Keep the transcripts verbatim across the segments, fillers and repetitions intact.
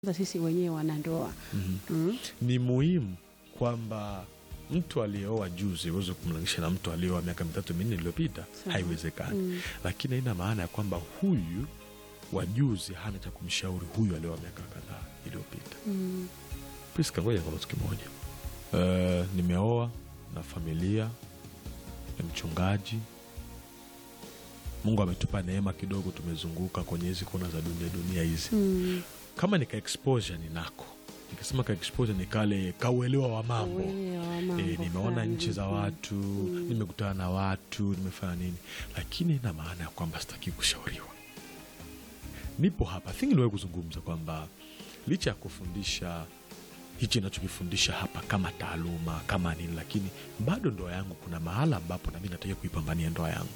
sisi wenyewe wanandoa. Mm -hmm. mm. Ni muhimu kwamba mtu aliyeoa juzi uweze kumlinganisha na mtu aliyeoa miaka mitatu minne iliyopita, haiwezekani. Mm. Lakini haina maana ya kwamba huyu wa juzi hana cha kumshauri huyu aliyeoa miaka kadhaa iliyopita. Mm. Priska, ngoja kwa kitu kimoja. Uh, nimeoa na familia ya mchungaji. Mungu ametupa neema kidogo, tumezunguka kwenye hizi kona za dunia dunia hizi. Mm. Kama nika exposure ni nako. Nikisema ka exposure ni kale kauelewa wa mambo. E, nimeona nchi za watu, mm. nimekutana na watu, nimefanya nini. Lakini ina maana ya kwamba sitaki kushauriwa. Nipo hapa, thingi niwe kuzungumza kwamba licha ya kufundisha hichi ninachokifundisha hapa kama taaluma, kama nini, lakini bado ndoa yangu kuna mahala ambapo na mimi nataka kuipambania ndoa yangu.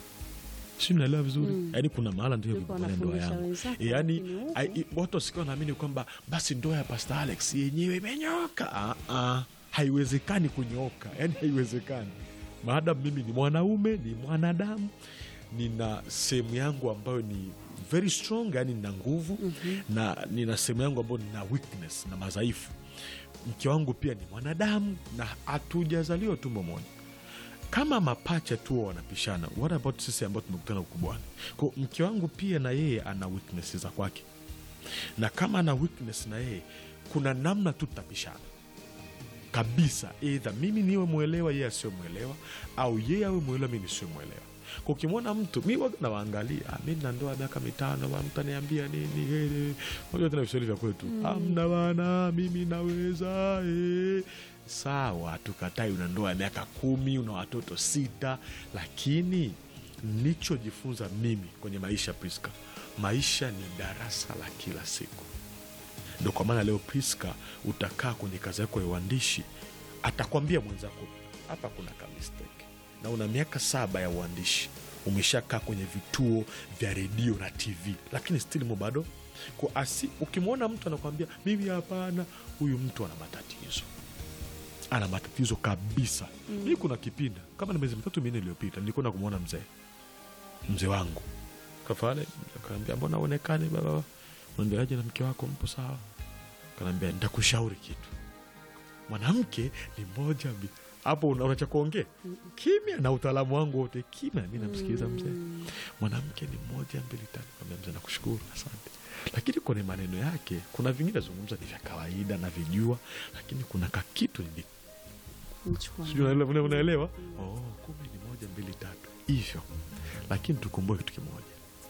Si unaelewa vizuri? Mm. Yaani kuna mahala ndio kuipambania ndoa yangu. Yaani watu wasikao naamini kwamba basi ndoa ya Pastor Alex yenyewe imenyoka. Ah ah, haiwezekani kunyoka. Yaani haiwezekani. Maadamu mimi ni mwanaume, ni mwanadamu, nina sehemu yangu ambayo ni very strong, yani nina nguvu. Mm -hmm. Na nina sehemu yangu ambayo nina weakness na madhaifu. Mke wangu pia ni mwanadamu na hatujazaliwa tumbo moja. Kama mapacha tu wanapishana, what about sisi ambao tumekutana ukubwani? Kwa mke wangu pia na yeye ana weakness za kwake. Na kama ana weakness na yeye, kuna namna tu tutapishana kabisa, either mimi niwe muelewa yeye asiwe muelewa, au yeye awe muelewa mimi nisiwe muelewa. Kwa ukimwona mtu, mimi waga na waangalia, mimi na ndoa miaka mitano, wa mtu ananiambia nini? Unajua tena vishauri vya kwetu. Mm. Amna bana, mimi naweza eh. Sawa, tukatai una ndoa ya miaka kumi, una watoto sita, lakini nilichojifunza mimi kwenye maisha, Priska, maisha ni darasa la kila siku. Ndio kwa maana leo Priska, utakaa kwenye kazi yako ya uandishi, atakwambia mwenzako hapa kuna ka mistake. Na una miaka saba ya uandishi, umeshakaa kwenye vituo vya redio na T V, lakini still mo bado kwa asi. Ukimwona mtu anakuambia mimi hapana, huyu mtu ana matatizo. Ana matatizo kabisa. Mm. Mimi kuna kipinda kama ni miezi mitatu minne iliyopita nilikwenda kumuona mzee. Mzee wangu. Kafale akaniambia mbona uonekane baba? Unaendeleaje na mke wako, mpo sawa? Akaniambia nitakushauri kitu. Mwanamke ni moja mbili. Hapo unaona kuongea. Kimya na utaalamu wangu wote kimya, mimi namsikiliza mzee. Mwanamke ni moja mbili tatu. Nikamwambia mzee, nakushukuru, asante. Lakini kwenye maneno yake kuna vingine zungumza ni vya kawaida na vijua, lakini kuna kakitu ni sijui unaelewa, unaelewa? Oh, kumbe ni moja mbili tatu hivyo. Lakini tukumbuke kitu kimoja,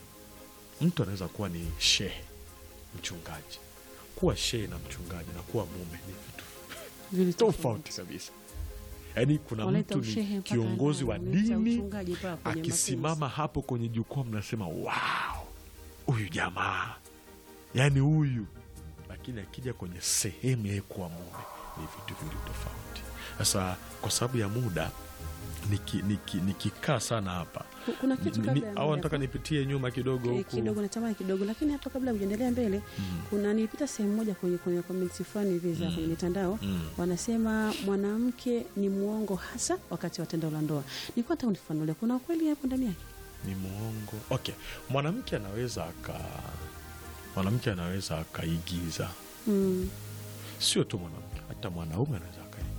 mtu anaweza kuwa ni shehe, mchungaji. Kuwa shehe na mchungaji na kuwa mume ni vitu tofauti kabisa. Yaani kuna mtu ni kiongozi wa dini, akisimama hapo kwenye jukwaa mnasema wow, huyu jamaa, yaani huyu. Lakini akija kwenye sehemu ya kuwa mume ni vitu vile tofauti. Sasa kwa sababu ya muda nikikaa niki, niki sana hapa, kuna kitu kabla au nataka nipitie nyuma kidogo huko kidogo, natamani kidogo, lakini hapa kabla hujaendelea mbele, mm. kuna nilipita sehemu moja kwenye kwenye comments fulani hivi za mm. kwenye mitandao, mm. wanasema mwanamke ni muongo hasa wakati wa tendo la ndoa. Nilikuwa nataka unifafanulie, kuna ukweli hapo ndani yake? Ni muongo. Okay, mwanamke anaweza aka mwanamke anaweza akaigiza. Mm. Sio tu mwanamke, hata mwanaume anaweza akaigiza.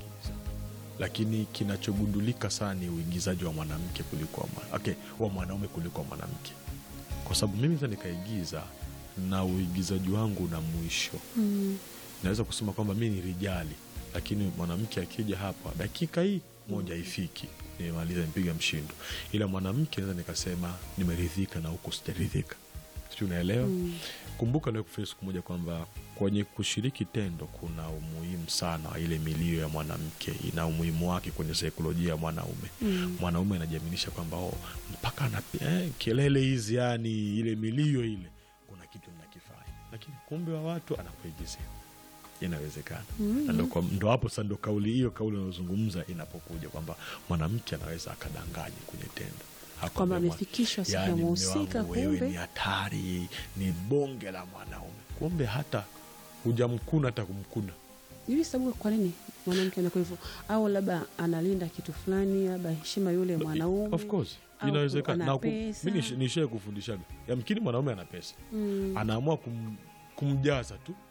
Lakini kinachogundulika sana ni uigizaji wa mwanamke kuliko wa mwanaume. Okay, wa mwanaume kuliko wa mwanamke. Kwa sababu mimi sasa nikaigiza na uigizaji wangu na mwisho. Mm. Naweza kusema kwamba mimi ni rijali, lakini mwanamke akija hapa dakika hii moja ifiki nimemaliza, nipiga mshindo. Ila mwanamke naweza nikasema nimeridhika na huko sijaridhika. Sio, unaelewa? Mm. Kumbuka leo kufanya siku moja kwamba kwenye kushiriki tendo kuna umuhimu sana ile milio ya mwanamke, ina umuhimu wake kwenye saikolojia ya mwanaume. Mm. Mwanaume anajiaminisha kwamba oh, mpaka na eh, kelele hizi, yani ile milio ile kuna kitu ninakifanya. Lakini kumbe wa watu anakuigizia. Inawezekana. Mm. Na ndo ndo hapo sasa ndo kauli hiyo kauli unazungumza inapokuja kwamba mwanamke anaweza akadanganya kwenye tendo. Kwamba amefikishwa sehemu yani, husika, kumbe ni hatari, ni bonge la mwanaume. Kumbe hata hujamkuna hata kumkuna. Hivi sababu kwa nini mwanamke anakuwa hivyo? Au labda analinda kitu fulani, labda heshima yule mwanaume. Of course. Inawezekana. Na mimi nishaye kufundishaga. Yamkini mwanaume ana pesa. Mm. Anaamua kum, kumjaza tu